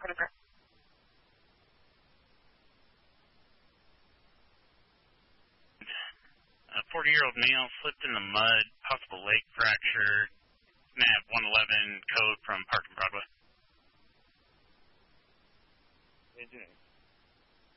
talking about? A 40-year-old male slipped in the mud, possible leg fracture. NAV 111 code from Park